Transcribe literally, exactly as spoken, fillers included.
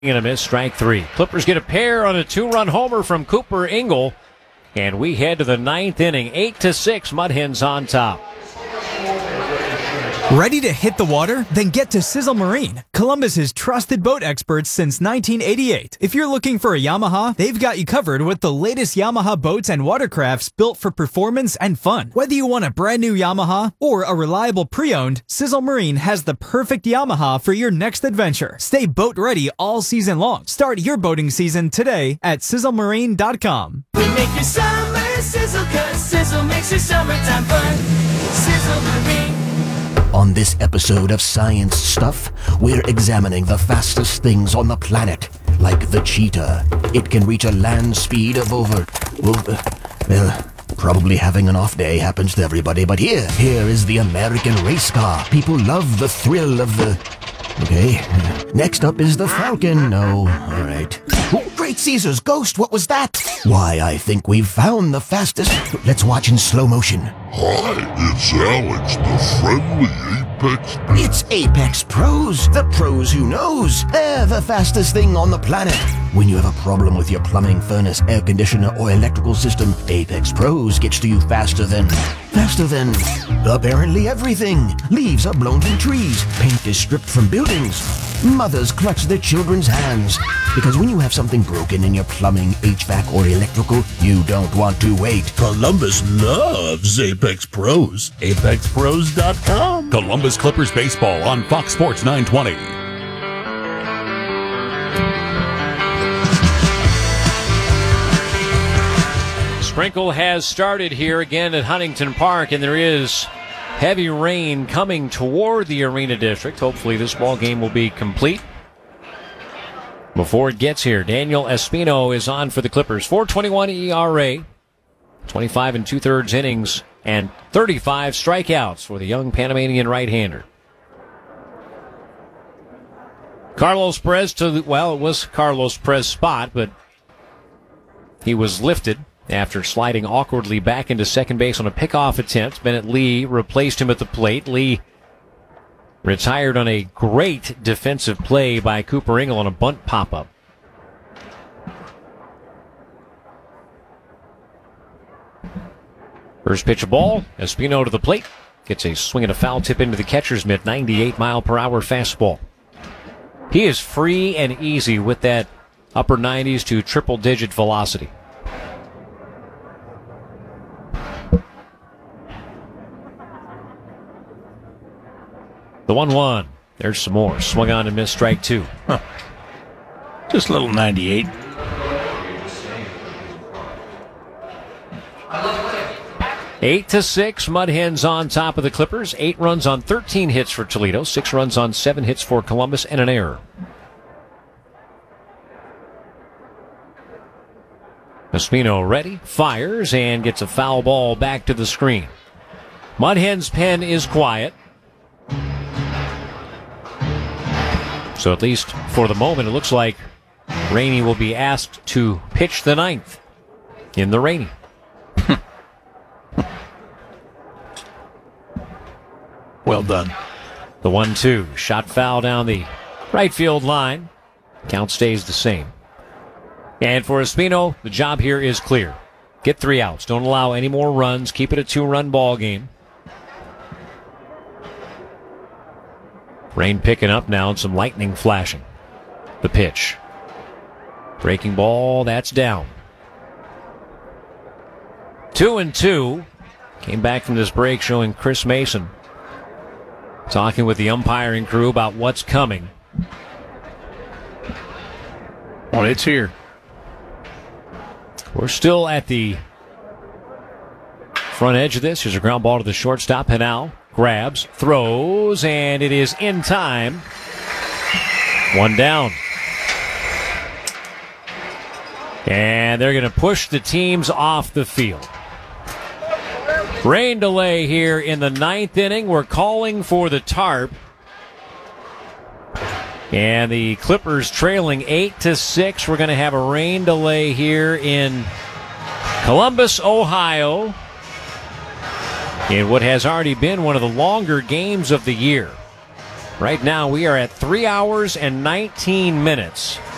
And a miss, strike three. Clippers get a pair on a two-run homer from Cooper Ingle, and we head to the ninth inning. Eight to six, Mud Hens on top. Ready to hit the water? Then get to Sizzle Marine, Columbus's trusted boat experts since nineteen eighty-eight. If you're looking for a Yamaha, they've got you covered with the latest Yamaha boats and watercrafts built for performance and fun. Whether you want a brand new Yamaha or a reliable pre-owned, Sizzle Marine has the perfect Yamaha for your next adventure. Stay boat ready all season long. Start your boating season today at sizzle marine dot com. We make your summer sizzle, cause Sizzle makes your summertime fun. Sizzle Marine. On this episode of Science Stuff, we're examining the fastest things on the planet, like the cheetah. It can reach a land speed of over, over, well, probably having an off day happens to everybody, but here, here is the American race car. People love the thrill of the... Okay, next up is the Falcon. No, all right. Oh, Great Caesar's ghost, what was that? Why, I think we've found the fastest... Let's watch in slow motion. Hi, it's Alex, the friendly Apex... It's Apex Pros, the pros who knows. They're the fastest thing on the planet. When you have a problem with your plumbing, furnace, air conditioner, or electrical system, Apex Pros gets to you faster than... Faster than... apparently everything. Leaves are blown from trees. Paint is stripped from buildings. Mothers clutch their children's hands. Because when you have something broken in your plumbing, H V A C, or electrical, you don't want to wait. Columbus loves Apex Pros. apex pros dot com. Columbus Clippers baseball on Fox Sports nine twenty. Sprinkle has started here again at Huntington Park, and there is heavy rain coming toward the Arena District. Hopefully this ball game will be complete before it gets here. Daniel Espino is on for the Clippers. four twenty-one E R A, twenty-five and two-thirds innings, and thirty-five strikeouts for the young Panamanian right-hander. Carlos Perez to the, well, it was Carlos Perez's spot, but he was lifted after sliding awkwardly back into second base on a pickoff attempt. Bennett Lee replaced him at the plate. Lee retired on a great defensive play by Cooper Ingle on a bunt pop-up. First pitch of ball, Espino to the plate. Gets a swing and a foul tip into the catcher's mitt, ninety-eight mile per hour fastball. He is free and easy with that upper nineties to triple-digit velocity. The one one. There's some more. Swung on and missed, strike two. Huh. Just a little ninety-eight. Eight to six. Mud Hens on top of the Clippers. Eight runs on thirteen hits for Toledo. Six runs on seven hits for Columbus, and an error. Espino ready, fires, and gets a foul ball back to the screen. Mud Hens' pen is quiet. So at least for the moment, it looks like Rainey will be asked to pitch the ninth in the Rainey. Well done. The one two. Shot foul down the right field line. Count stays the same. And for Espino, the job here is clear. Get three outs. Don't allow any more runs. Keep it a two-run ball game. Rain picking up now and some lightning flashing. The pitch. Breaking ball, that's down. Two and two. Came back from this break showing Chris Mason talking with the umpiring crew about what's coming. Well, it's here. We're still at the front edge of this. Here's a ground ball to the shortstop. Henao grabs, throws, and it is in time. One down. And they're going to push the teams off the field. Rain delay here in the ninth inning. We're calling for the tarp. And the Clippers trailing eight to six. We're going to have a rain delay here in Columbus, Ohio, in what has already been one of the longer games of the year. Right now we are at three hours and nineteen minutes.